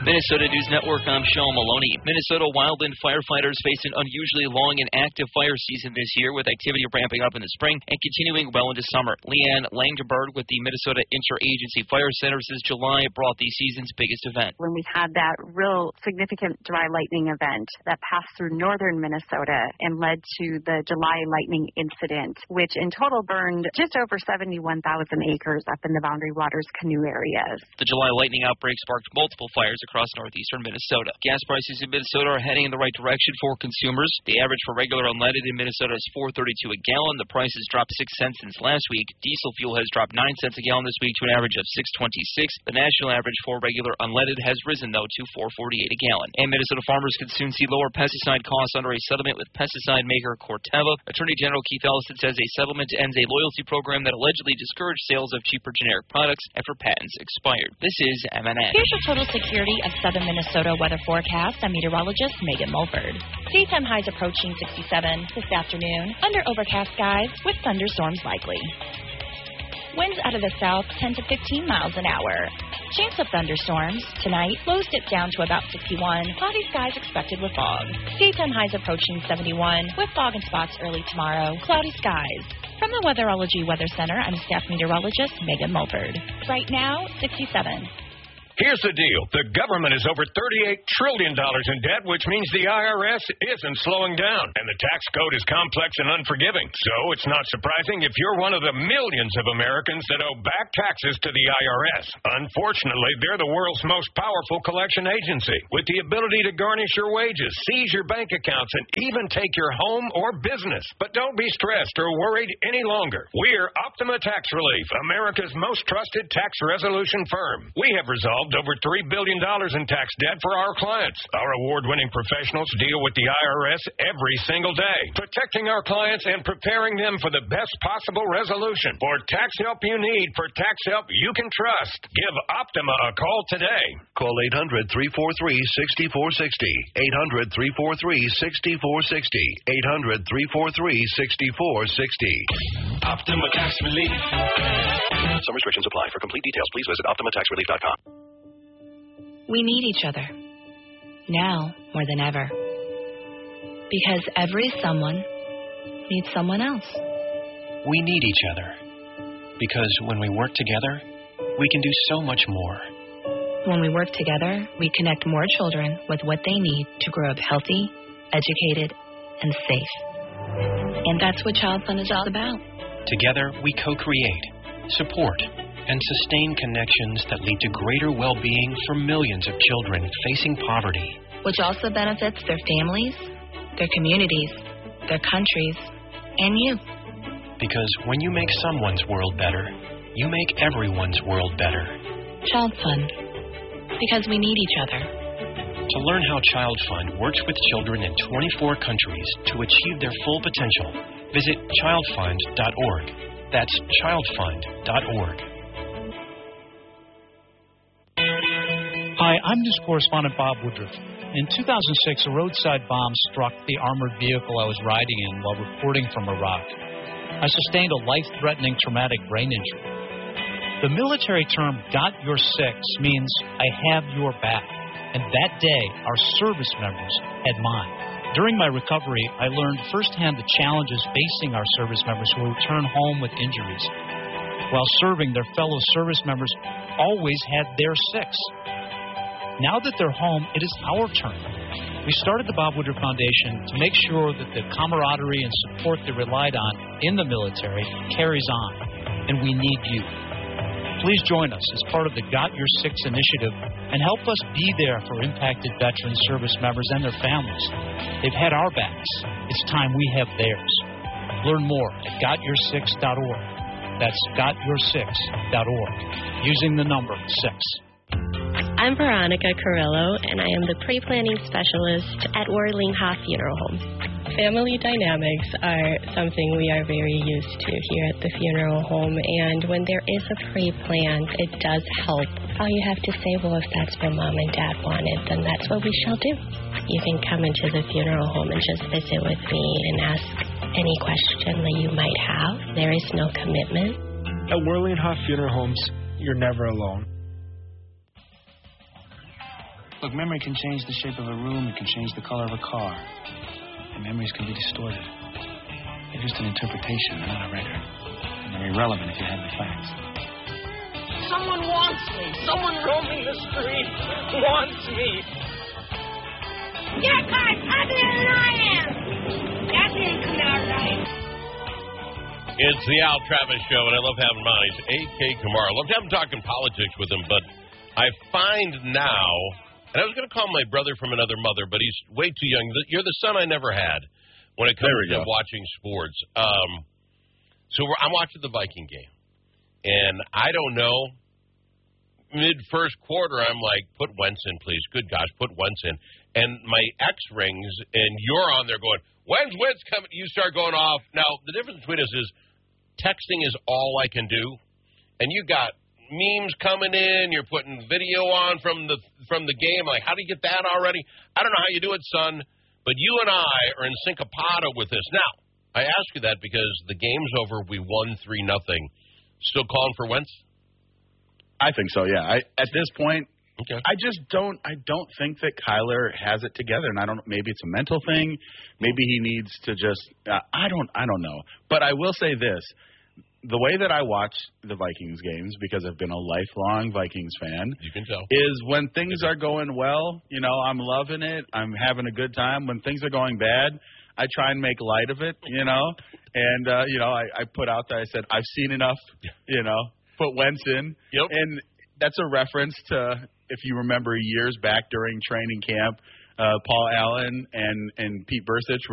Minnesota News Network, I'm Sean Maloney. Minnesota wildland firefighters face an unusually long and active fire season this year, with activity ramping up in the spring and continuing well into summer. Leanne Langdebird with the Minnesota Interagency Fire Center says July brought the season's biggest event. When we had that real significant dry lightning event that passed through northern Minnesota and led to the July lightning incident, which in total burned just over 71,000 acres up in the Boundary Waters canoe areas. The July lightning outbreak sparked multiple fires across northeastern Minnesota. Gas prices in Minnesota are heading in the right direction for consumers. The average for regular unleaded in Minnesota is $4.32 a gallon. The price has dropped 6 cents since last week. Diesel fuel has dropped 9 cents a gallon this week to an average of $6.26. The national average for regular unleaded has risen, though, to $4.48 a gallon. And Minnesota farmers could soon see lower pesticide costs under a settlement with pesticide maker Corteva. Attorney General Keith Ellison says a settlement ends a loyalty program that allegedly discouraged sales of cheaper generic products after patents expired. This is MNN. Here's your total security of southern Minnesota weather forecast. I'm meteorologist Megan Mulford. Daytime highs approaching 67 this afternoon, under overcast skies with thunderstorms likely. Winds out of the south 10 to 15 miles an hour. Chance of thunderstorms. Tonight, lows dip down to about 61. Cloudy skies expected with fog. Daytime highs approaching 71 with fog in spots early tomorrow. Cloudy skies. From the Weatherology Weather Center, I'm staff meteorologist Megan Mulford. Right now, 67. Here's the deal. The government is over $38 trillion in debt, which means the IRS isn't slowing down. And the tax code is complex and unforgiving. So it's not surprising if you're one of the millions of Americans that owe back taxes to the IRS. Unfortunately, they're the world's most powerful collection agency, with the ability to garnish your wages, seize your bank accounts, and even take your home or business. But don't be stressed or worried any longer. We're Optima Tax Relief, America's most trusted tax resolution firm. We have resolved over $3 billion in tax debt for our clients. Our award-winning professionals deal with the IRS every single day, protecting our clients and preparing them for the best possible resolution. For tax help you need, for tax help you can trust, give Optima a call today. Call 800-343-6460. 800-343-6460. 800-343-6460. Optima Tax Relief. Some restrictions apply. For complete details, please visit OptimaTaxRelief.com. We need each other, now more than ever. Because every someone needs someone else. We need each other, because when we work together, we can do so much more. When we work together, we connect more children with what they need to grow up healthy, educated, and safe. And that's what Child Fund is all about. Together, we co-create, support, and sustain connections that lead to greater well-being for millions of children facing poverty. Which also benefits their families, their communities, their countries, and you. Because when you make someone's world better, you make everyone's world better. Child Fund. Because we need each other. To learn how Child Fund works with children in 24 countries to achieve their full potential, visit childfund.org. That's childfund.org. Hi, I'm news correspondent Bob Woodruff. In 2006, a roadside bomb struck the armored vehicle I was riding in while reporting from Iraq. I sustained a life-threatening traumatic brain injury. The military term, "got your six," means I have your back. And that day, our service members had mine. During my recovery, I learned firsthand the challenges facing our service members who return home with injuries. While serving, their fellow service members always had their six. Now that they're home, it is our turn. We started the Bob Woodruff Foundation to make sure that the camaraderie and support they relied on in the military carries on, and we need you. Please join us as part of the Got Your Six initiative and help us be there for impacted veteran service members and their families. They've had our backs. It's time we have theirs. Learn more at gotyoursix.org. That's gotyoursix.org, using the number 6. I'm Veronica Carrillo, and I am the pre-planning specialist at Orling Hoff Funeral Home. Family dynamics are something we are very used to here at the funeral home, and when there is a pre-plan, it does help. All you have to say, well, if that's what Mom and Dad wanted, then that's what we shall do. You can come into the funeral home and just visit with me and ask any question that you might have. There is no commitment. At Orling Hoff Funeral Homes, you're never alone. Look, memory can change the shape of a room. It can change the color of a car. And memories can be distorted. They're just an interpretation, not a record. And they're irrelevant if you have the facts. Someone wants me. Someone roaming the street wants me. Your car's uglier than I am. That didn't come out right. It's the Al Travis Show, and I love having him on. He's A.K. Kamara. I love having talking politics with him, but I find now, and I was going to call my brother from another mother, but he's way too young. You're the son I never had when it comes to watching sports. So I'm watching the Viking game, and I don't know, mid-first quarter, I'm like, put Wentz in, please. Good gosh, put Wentz in. And my X rings, and you're on there going, when's Wentz coming? You start going off. Now, the difference between us is texting is all I can do, and you got memes coming in. You're putting video on from the game. Like, how do you get that already? I don't know how you do it, son, but you and I are in syncopata with this. Now, I ask you that because the game's over. We won 3-0. Still calling for Wentz? I think so, yeah. At this point, okay. I don't think that Kyler has it together, and maybe it's a mental thing. Maybe he needs to just I don't know. But I will say this. The way that I watch the Vikings games, because I've been a lifelong Vikings fan, you can tell, is when things are going well, I'm loving it. I'm having a good time. When things are going bad, I try and make light of it, And, I put out there, I said, I've seen enough, put Wentz in. Yep. And that's a reference to, if you remember years back during training camp, Paul Allen and Pete Bursich